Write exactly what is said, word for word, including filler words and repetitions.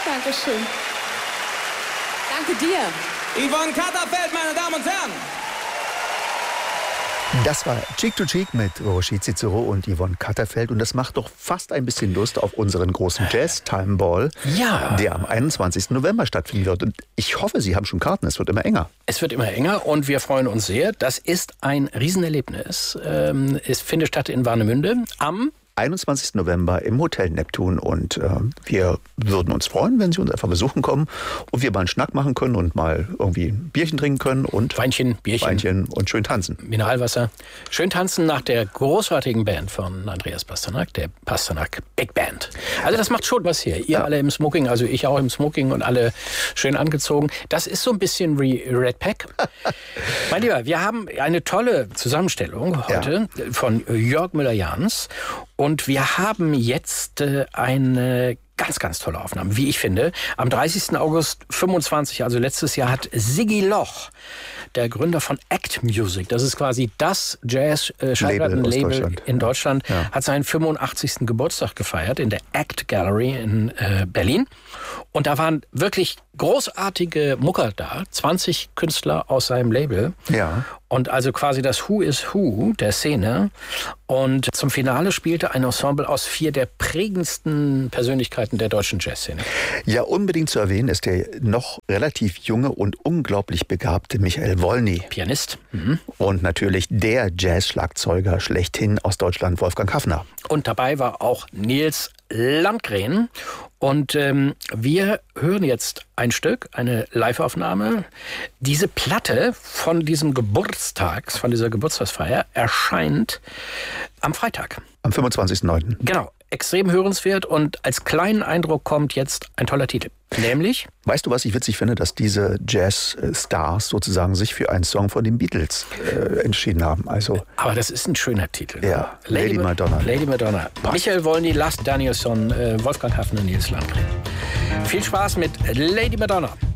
Dankeschön. Danke dir. Yvonne Katterfeld, meine Damen und Herren. Das war Cheek to Cheek mit Roger Cicero und Yvonne Katterfeld. Und das macht doch fast ein bisschen Lust auf unseren großen Jazz-Time Ball, ja. der am einundzwanzigsten November stattfinden wird. Und ich hoffe, Sie haben schon Karten. Es wird immer enger. Es wird immer enger und wir freuen uns sehr. Das ist ein Riesenerlebnis. Es findet statt in Warnemünde am einundzwanzigsten November im Hotel Neptun. Und äh, wir würden uns freuen, wenn Sie uns einfach besuchen kommen und wir mal einen Schnack machen können und mal irgendwie ein Bierchen trinken können und Weinchen, Bierchen. Weinchen und schön tanzen. Mineralwasser. Schön tanzen nach der großartigen Band von Andreas Pasternak, der Pasternak Big Band. Also das macht schon was hier. Ihr Ja. alle im Smoking, also ich auch im Smoking und alle schön angezogen. Das ist so ein bisschen wie Red Pack. Mein Lieber, wir haben eine tolle Zusammenstellung heute ja. von Jörg Müller-Jahns. Und wir haben jetzt äh, eine ganz, ganz tolle Aufnahme, wie ich finde. Am dreißigsten August fünfundzwanzig, also letztes Jahr, hat Sigi Loch, der Gründer von Act Music, das ist quasi das Jazz-Schallplattenlabel in Deutschland, ja. hat seinen fünfundachtzigsten Geburtstag gefeiert in der Act Gallery in äh, Berlin. Und da waren wirklich großartige Mucker da, zwanzig Künstler aus seinem Label. Ja. Und also quasi das Who is Who der Szene. Und zum Finale spielte ein Ensemble aus vier der prägendsten Persönlichkeiten der deutschen Jazzszene. Ja, unbedingt zu erwähnen ist der noch relativ junge und unglaublich begabte Michael Wolny. Pianist. Mhm. Und natürlich der Jazz-Schlagzeuger schlechthin aus Deutschland, Wolfgang Haffner. Und dabei war auch Nils Landgren. Und ähm, wir hören jetzt ein Stück, eine Live-Aufnahme. Diese Platte von diesem Geburtstags, von dieser Geburtstagsfeier erscheint am Freitag. Am fünfundzwanzigsten neunten Genau, extrem hörenswert und als kleinen Eindruck kommt jetzt ein toller Titel. Nämlich? Weißt du, was ich witzig finde? Dass diese Jazz-Stars sozusagen sich für einen Song von den Beatles äh, entschieden haben. Also, aber das ist ein schöner Titel. Ja, Lady, Lady Madonna. Lady Madonna. Passt. Michael Wolny, Lars Danielsson, äh, Wolfgang Haffner, Nils Landgren. Viel Spaß mit Lady Madonna.